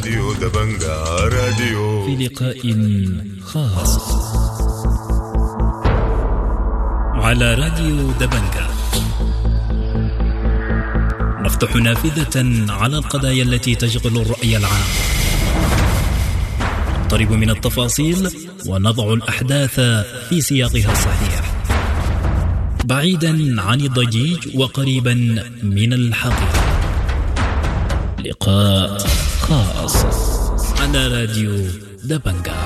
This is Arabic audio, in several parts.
راديو دبنجا راديو. في لقاء خاص على راديو دبنجا نفتح نافذة على القضايا التي تشغل الرأي العام، نقترب من التفاصيل ونضع الأحداث في سياقها الصحيح، بعيدا عن الضجيج وقريبا من الحقيقة. لقاء خاص على راديو دبنجا.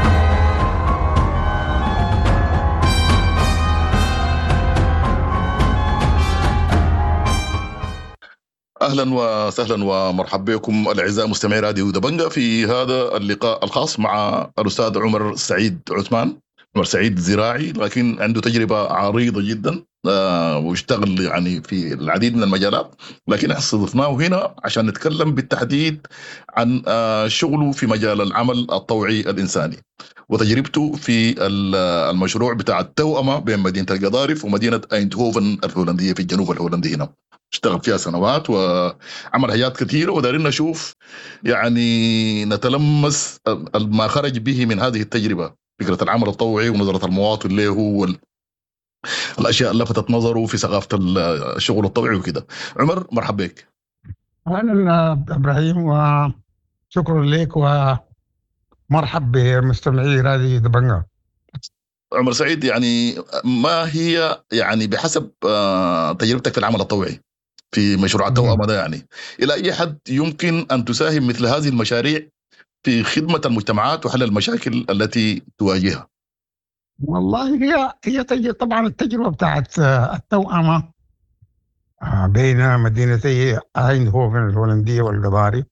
أهلا وسهلا ومرحبا بكم الأعزاء مستمعي راديو دبنجا في هذا اللقاء الخاص مع الأستاذ عمر سعيد عثمان. عمر سعيد زراعي لكن عنده تجربة عريضة جدا واشتغل يعني في العديد من المجالات، لكن استضفناه هنا عشان نتكلم بالتحديد عن شغله في مجال العمل الطوعي الإنساني وتجربته في المشروع بتاع التوأمة بين مدينة القضارف ومدينة أيندهوفن الهولندية في الجنوب الهولندي. هنا اشتغل فيها سنوات وعمل حاجات كثيرة، ودارين نشوف يعني نتلمس ما خرج به من هذه التجربة، فكرة العمل الطوعي ونظرة المواطن له هو الأشياء اللي لفتت نظره في ثقافة الشغل الطوعي وكده. عمر مرحبا بك. أهلا إبراهيم وشكرا لك ومرحب بمستمعي راديو دبنجا. عمر سعيد، يعني ما هي يعني بحسب تجربتك في العمل الطوعي في مشروع التوأمة ده، يعني إلى أي حد يمكن أن تساهم مثل هذه المشاريع في خدمة المجتمعات وحل المشاكل التي تواجهها؟ والله هي طبعا التجربة بتاعت التوأمة بين مدينتي أيندهوفن الهولندية والقضارف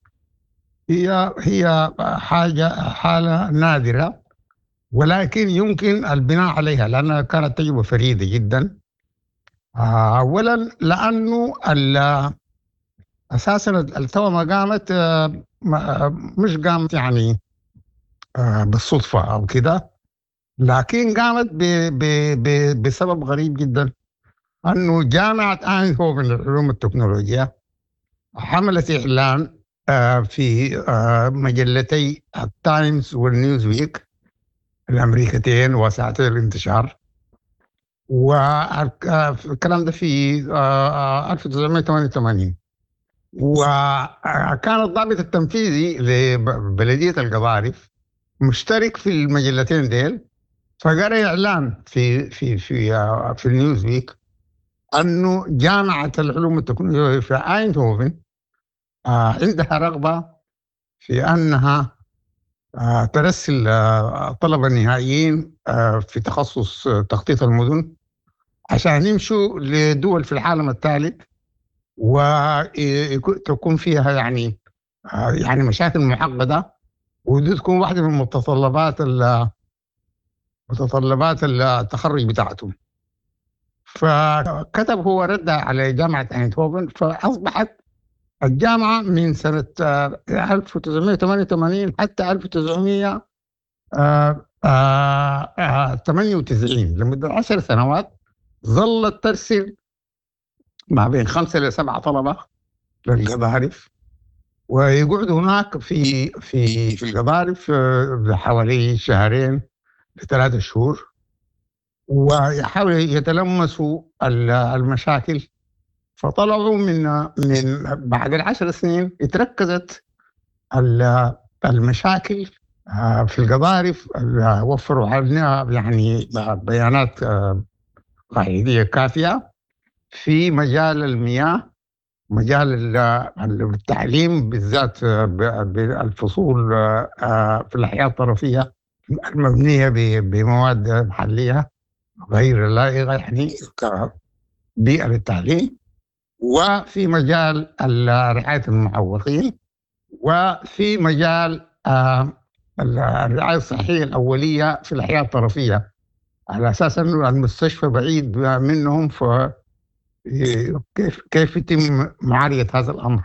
هي حالة نادرة، ولكن يمكن البناء عليها لأنها كانت تجربة فريدة جدا. أولا لأنه أساسا التوأمة قامت مش قامت يعني بالصدفة أو كده، لكن قامت بسبب غريب جدا، أنه جامعة أيندهوفن للعلوم التكنولوجيا حملت إعلان في مجلتي التايمز والنيوز ويك الأمريكتين وساعتي الانتشار، والكلام ده في 1988. وكان الضابط التنفيذي لبلدية القضارف مشترك في المجلتين ديل، فقرأ إعلان في النيوز ويك أنه جامعة العلوم التكنولوجية في أيندهوفن عندها رغبة في أنها ترسل طلبة نهائيين في تخصص تخطيط المدن عشان يمشوا لدول في العالم الثالث وتكون فيها يعني مشاكل معقدة، ودي تكون واحدة من متطلبات التخرج بتاعتهم. فكتب هو رد على جامعة أيندهوفن، فأصبحت الجامعة من سنة 1988 حتى 1998 لمدة 10 سنوات ظلت ترسل ما بين 5 إلى 7 طلبة للقضارف، ويقعدوا هناك في القضارف حوالي 2 ل3 شهور، ويحاولوا يتلمسوا المشاكل. فطلعوا من بعد 10 سنين اتركزت المشاكل في القضارف، وفروا علينا يعني بيانات قاعدية كافية في مجال المياه، مجال التعليم بالذات بالفصول في الأحياء الطرفية المبنية بمواد محلية غير لائقة يعني كبيئة للتعليم، وفي مجال رعاية المعوقين، وفي مجال الرعاية الصحية الأولية في الأحياء الطرفية، على أساس أنه المستشفى بعيد منهم، كيف يتم معالجة هذا الأمر.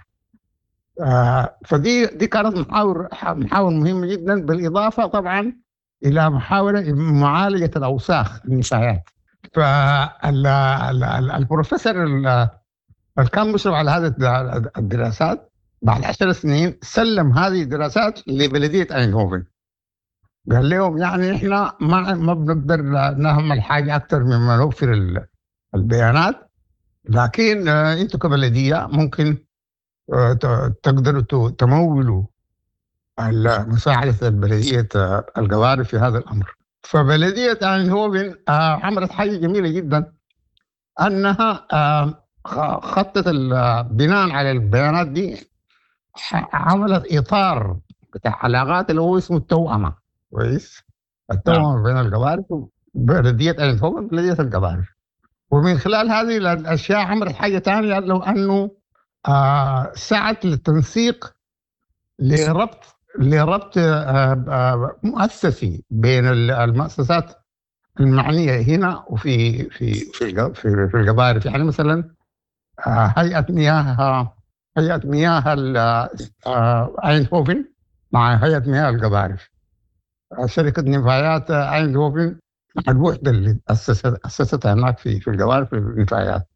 فدي كانت محاور مهمة جدا، بالإضافة طبعا إلى محاولة معالجة الأوساخ النفايات. فالبروفيسور اللي كان مشرف على هذه الدراسات بعد 10 سنين سلم هذه الدراسات لبلدية أيندهوفن، قال لهم يعني إحنا ما بنقدر نعمل حاجة أكثر مما نوفر البيانات، لكن أنتم كبلدية ممكن تقدروا تمولوا مساعدة البلدية القوارب في هذا الأمر. فبلدية أيندهوفن عملت حاجة جميلة جدا، أنها خطت بناء على البيانات دي عملت إطار بتاع علاقات اللي هو اسمه التوأمة. كويس، التوأمة بين القوارب، بلدية أيندهوفن وبلدية القوارب. ومن خلال هذه الأشياء عملت حاجة ثانية، لو أنه سعت للتنسيق لربط مؤسسي بين المؤسسات المعنية هنا وفي في في في القبائل. يعني مثلا هيئة مياه أيندهوفن مع هيئة مياه القبائل، شركة نفايات أيندهوفن مع الوحدة اللي أسستها هناك في القبائل في النفايات.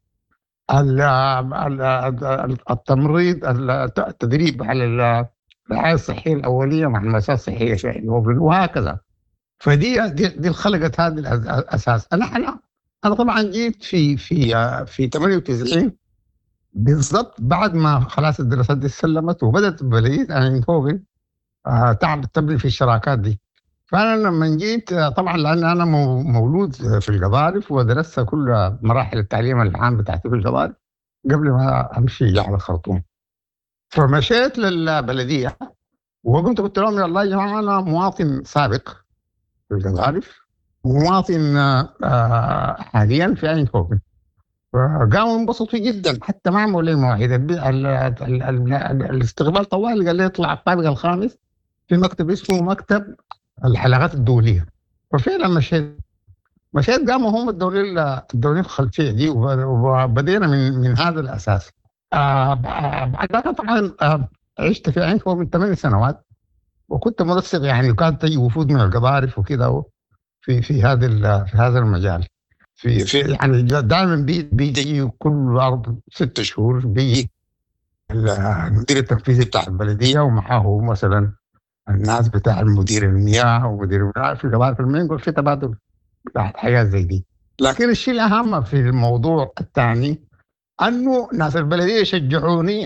التمريض، التدريب على الرعاية الصحية الأولية مع المؤسسات الصحية في أيندهوفن، وهكذا. فدي خلقت هذا الأساس. أنا طبعا جيت في 98 بالضبط بعد ما خلاص الدراسات دي سلمت، وبدأت بلدية أيندهوفن تبني في الشراكات دي. فأنا لما جيت طبعا لأن أنا مولود في القبائل ودرست كل مراحل التعليم العام بتاعتي في القبائل قبل ما أمشي على الخرطوم، فمشيت للبلدية وقمت قلت لهم يا الله يا جماعة أنا مواطن سابق في القبائل ومواطن حاليا في أيندهوفن. فقاموا انبسطوا جدا، حتى ما عملوا لي مواعيد. الاستقبال طوال، قال لي اطلع الطابق الخامس في مكتب اسمه مكتب الحلقات الدولية. وفعلا مشيت قاموا هم الدولين الخلفية دي، وبدينا من هذا الأساس. بعدها طبعا عشت في أيندهوفن 8 سنوات، وكنت منسق يعني، وكانت تجي وفود من القبائل وكذا في هذا المجال. في يعني دائما بيجي كل 6 شهور بيجي المدير التنفيذي بتاع البلدية ومعه مثلا الناس بتاع المدير المياه ومدير المياه في القبائل، في المنقل في تبادل بتاعت حياة زي دي. لكن الشيء الأهم في الموضوع الثاني أنه ناس البلدية شجعوني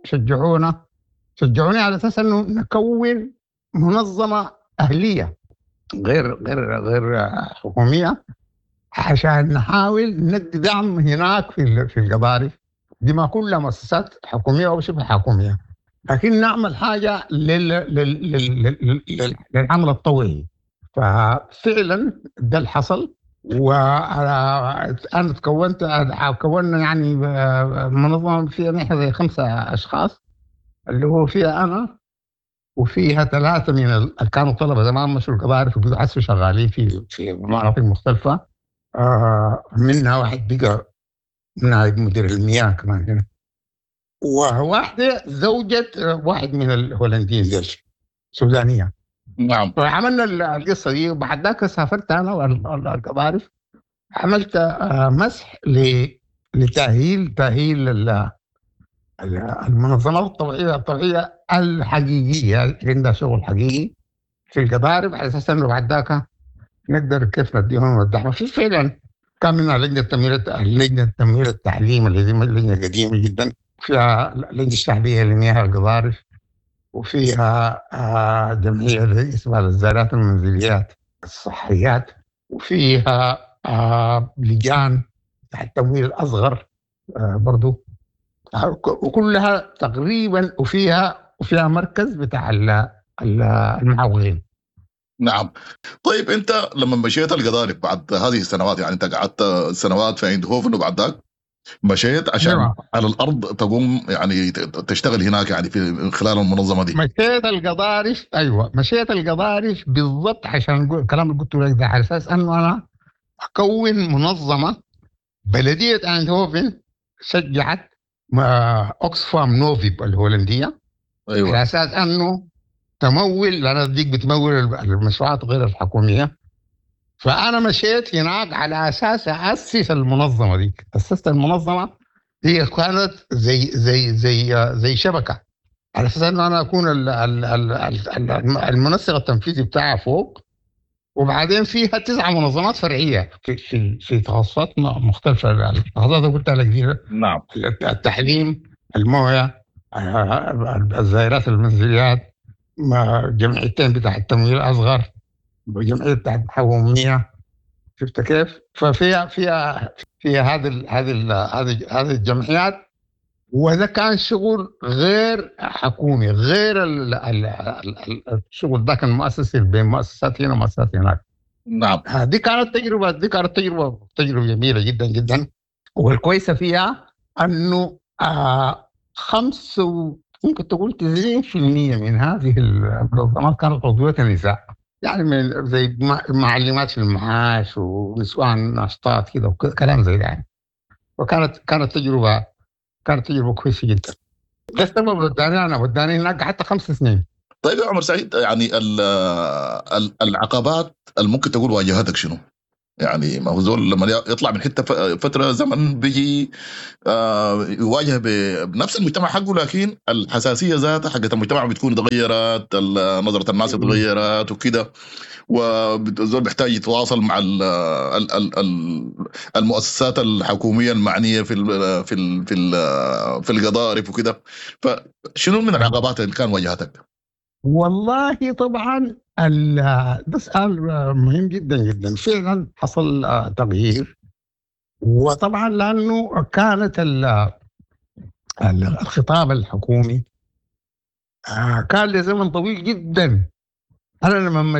على أساس أنه نكون منظمة أهلية غير حكومية، عشان نحاول ندي دعم هناك في القبائل دي، ما كلها مؤسسات حكومية أو شبه حكومية، لكن نعمل حاجة للعمل الطوعي. ففعلا ده اللي حصل، وأنا كونا يعني منظمة فيها نحن زي 5 أشخاص، اللي هو فيها أنا وفيها 3 من اللي كانوا طلبة زمان مشوا القبائل وبيحسوا شغالين في مناطق مختلفة. منها واحد بقى نائب مدير المياه كمان هنا، وواحدة زوجة واحد من الهولنديين ديل سودانية. نعم. فعملنا القصة دي، وبعد ذاك سافرت أنا والقبائل، عملت مسح لتأهيل المنظمات الطوعية الحقيقية اللي عندها شغل حقيقي في القبائل، على أساس إنه بعد ذاك نقدر كيف نديهم الدعم. في فعلا كان منها لجنة تمويل التعليم اللي دي لجنة قديمة جدا، فيها لجنة الشعبية لمياه القبائل، وفيها جمعية اسمها الزارات المنزليات الصحيات، وفيها لجان تحت التمويل الأصغر برضو، وكلها تقريبا، وفيها مركز بتاع المعاونين. نعم. طيب انت لما مشيت القضارب بعد هذه السنوات، يعني انت قعدت سنوات في ايندهوفن وبعد ذاك مشيت عشان على الارض تقوم يعني تشتغل هناك يعني في خلال المنظمه دي. مشيت القضارب بالضبط عشان نقول الكلام اللي قلته لك ده، على اساس انه انا اكون منظمه. بلديه ايندهوفن شجعت اوكسفام نوفيب الهولنديه، ايوه، على اساس انه تمول، لأن ديك بتمول المشروعات غير الحكومية. فأنا مشيت هناك على أساس أسس المنظمة دي. أسست المنظمة، هي كانت زي شبكة على أساس أنه أنا أكون المنسق التنفيذي بتاعها فوق، وبعدين فيها 9 منظمات فرعية في تخصصات مختلفة. التخصصات اللي قلتها لك دي، نعم، التعليم، الموية، الزائرات المنزليات، جمعيتين بتاع التمويل الأصغر، وجمعية بتاع التحومية. شفت كيف؟ فيها هذه الجمعيات. وده كان شغل غير حكومي، غير الشغل ده كان مؤسسي بين مؤسسات هنا ومؤسسات هناك. نعم. دي كانت تجربة جميلة جدا جدا. والكويسة فيها أنه ممكن تقول 90% من هذه المنظمات كانت عضوية النساء، يعني من زي معلمات في المعاش ونسوان ناشطات كده وكلام زي ده يعني. وكانت تجربة كويسة جدا. ده السبب وداني هناك حتى 5 سنين. طيب يا عمر سعيد، يعني العقبات اللي ممكن تقول واجهتك شنو؟ يعني ما هو زول لما يطلع من حته فتره زمن بيجي يواجه بنفس المجتمع حقه، لكن الحساسيه ذاتها حقت المجتمع بتكون تغيرت، نظره الناس تغيرت وكده، والزول بيحتاج يتواصل مع المؤسسات الحكوميه المعنيه في القضارف وكده. فشنو من العقبات اللي كان واجهتك؟ والله طبعا ده سؤال مهم جدا جدا. فعلا حصل تغيير، وطبعا لأنه كانت الخطاب الحكومي كان لزمن طويل جدا. أنا لما